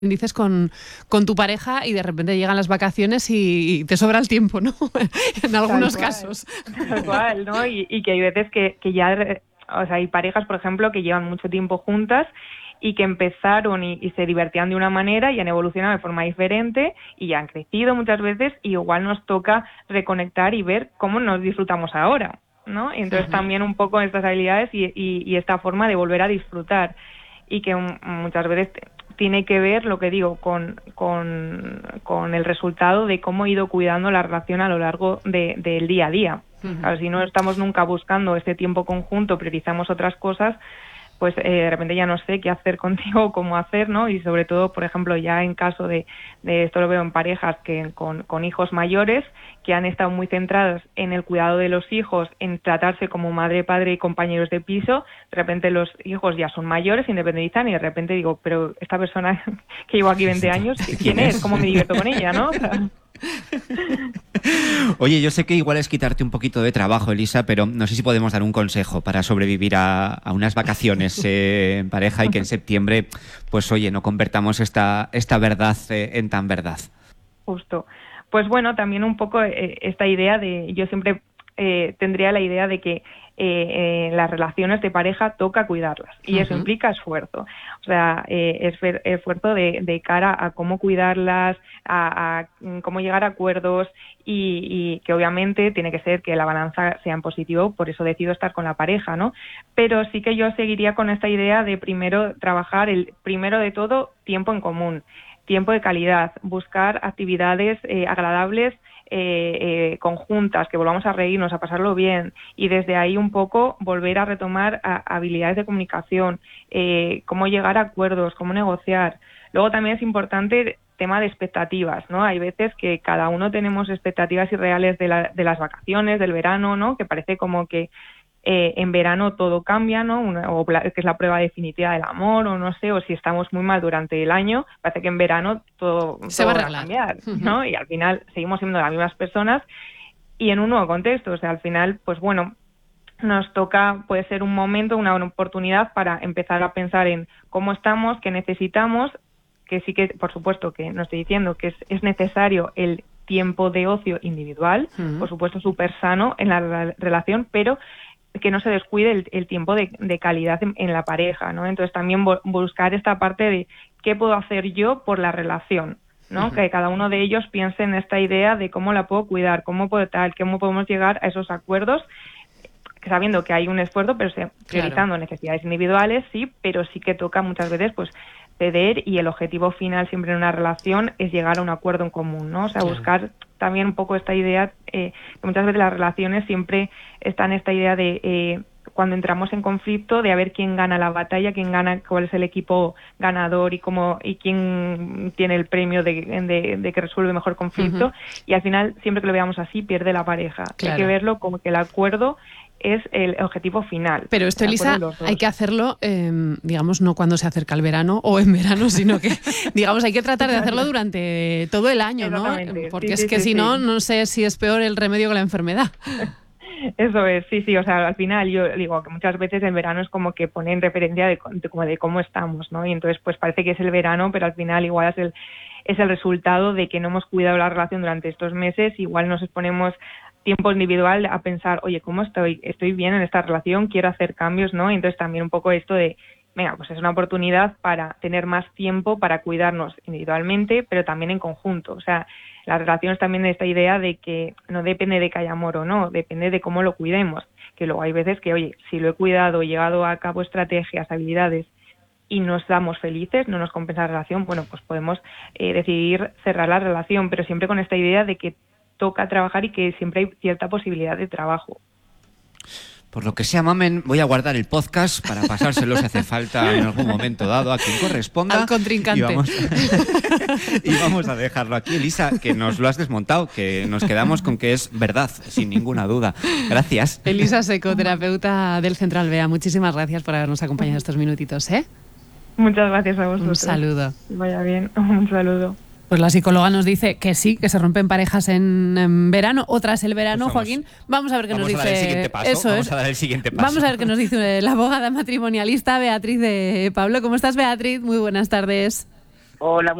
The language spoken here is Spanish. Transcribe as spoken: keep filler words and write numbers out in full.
dices con, con tu pareja y de repente llegan las vacaciones y te sobra el tiempo, ¿no? En algunos Tal cual, casos. Tal cual, ¿no? Y, y que hay veces que, que ya, o sea, hay parejas, por ejemplo, que llevan mucho tiempo juntas y que empezaron y, y se divertían de una manera y han evolucionado de forma diferente y ya han crecido muchas veces, y igual nos toca reconectar y ver cómo nos disfrutamos ahora, ¿no? Y entonces uh-huh. también un poco estas habilidades y, y, y esta forma de volver a disfrutar, y que um, muchas veces tiene que ver, lo que digo, con, con, con el resultado de cómo he ido cuidando la relación a lo largo de, del día a día. Uh-huh. Claro, si no estamos nunca buscando este tiempo conjunto, priorizamos otras cosas, pues eh, de repente ya no sé qué hacer contigo o cómo hacer, ¿no? Y sobre todo, por ejemplo, ya en caso de, de esto lo veo en parejas que con, con hijos mayores, que han estado muy centradas en el cuidado de los hijos, en tratarse como madre, padre y compañeros de piso. De repente los hijos ya son mayores, se independizan y de repente digo, pero esta persona que llevo aquí veinte años, ¿quién es? ¿Cómo me divierto con ella, no? O sea, Oye, yo sé que igual es quitarte un poquito de trabajo, Elisa, pero no sé si podemos dar un consejo para sobrevivir a, a unas vacaciones eh, en pareja y que en septiembre, pues oye, no convertamos esta, esta verdad eh, en tan verdad. Justo. Pues bueno, también un poco eh, esta idea de, yo siempre eh, tendría la idea de que eh, eh, las relaciones de pareja toca cuidarlas, y uh-huh. eso implica esfuerzo. O sea, eh, esfer- esfuerzo de, de cara a cómo cuidarlas, a, a cómo llegar a acuerdos, y, y que obviamente tiene que ser que la balanza sea en positivo, por eso decido estar con la pareja, ¿no? Pero sí que yo seguiría con esta idea de primero trabajar, el primero de todo, tiempo en común, tiempo de calidad, buscar actividades eh, agradables, eh, eh, conjuntas, que volvamos a reírnos, a pasarlo bien, y desde ahí un poco volver a retomar a, habilidades de comunicación, eh, cómo llegar a acuerdos, cómo negociar. Luego también es importante tema de expectativas, ¿no? Hay veces que cada uno tenemos expectativas irreales de, la, de las vacaciones, del verano, ¿no? Que parece como que Eh, en verano todo cambia, ¿no? Una, o que es la prueba definitiva del amor, o no sé, o si estamos muy mal durante el año, parece que en verano todo, Se todo va a, va a cambiar, ¿no? Uh-huh. Y al final seguimos siendo las mismas personas y en un nuevo contexto. O sea, al final, pues bueno, nos toca, puede ser un momento, una oportunidad para empezar a pensar en cómo estamos, qué necesitamos, que sí que, por supuesto, que no estoy diciendo que es, es necesario el tiempo de ocio individual, uh-huh. por supuesto súper sano en la re- relación, pero que no se descuide el, el tiempo de, de calidad en, en la pareja, ¿no? Entonces también bo- buscar esta parte de qué puedo hacer yo por la relación, ¿no? Uh-huh. Que cada uno de ellos piense en esta idea de cómo la puedo cuidar, cómo puedo tal, cómo podemos llegar a esos acuerdos, sabiendo que hay un esfuerzo, pero se, priorizando claro. necesidades individuales, sí, pero sí que toca muchas veces, pues, ceder, y el objetivo final siempre en una relación es llegar a un acuerdo en común, ¿no? O sea, claro. buscar también un poco esta idea, eh, que muchas veces las relaciones siempre están esta idea de eh, cuando entramos en conflicto, de a ver quién gana la batalla, quién gana, cuál es el equipo ganador y cómo y quién tiene el premio de, de, de que resuelve mejor conflicto, uh-huh. y al final, siempre que lo veamos así, pierde la pareja. Claro. Hay que verlo como que el acuerdo es el objetivo final. Pero esto, Elisa, hay que hacerlo, eh, digamos, no cuando se acerca el verano o en verano, sino que, digamos, hay que tratar de hacerlo durante todo el año, ¿no? Porque sí, es sí, que sí, si sí. no, no sé si es peor el remedio que la enfermedad. Eso es, sí, sí, o sea, al final yo digo que muchas veces el verano es como que pone en referencia de, de, como de cómo estamos, ¿no? Y entonces pues parece que es el verano, pero al final igual es el, es el resultado de que no hemos cuidado la relación durante estos meses, igual nos exponemos tiempo individual a pensar, oye, ¿cómo estoy? Estoy bien en esta relación, quiero hacer cambios, ¿no? Y entonces también un poco esto de, venga, pues es una oportunidad para tener más tiempo para cuidarnos individualmente, pero también en conjunto. O sea, las relaciones también de esta idea de que no depende de que haya amor o no, depende de cómo lo cuidemos. Que luego hay veces que, oye, si lo he cuidado, he llevado a cabo estrategias, habilidades, y nos damos felices, no nos compensa la relación, bueno, pues podemos eh, decidir cerrar la relación, pero siempre con esta idea de que toca trabajar y que siempre hay cierta posibilidad de trabajo. Por lo que sea, mamen, voy a guardar el podcast para pasárselo si hace falta en algún momento dado a quien corresponda. Al contrincante. Y vamos, y vamos a dejarlo aquí. Elisa, que nos lo has desmontado, que nos quedamos con que es verdad, sin ninguna duda. Gracias. Elisa Seco, terapeuta del Centro Alvea, muchísimas gracias por habernos acompañado estos minutitos, ¿eh? Muchas gracias a vosotros. Un saludo. Vaya bien, un saludo. Pues la psicóloga nos dice que sí, que se rompen parejas en, en verano o tras el verano, pues vamos, Joaquín. Vamos a ver qué nos dice. Vamos a dar el siguiente paso. Eso vamos es. a dar el siguiente paso. Vamos a ver qué nos dice la abogada matrimonialista Beatriz de Pablo. ¿Cómo estás, Beatriz? Muy buenas tardes. Hola.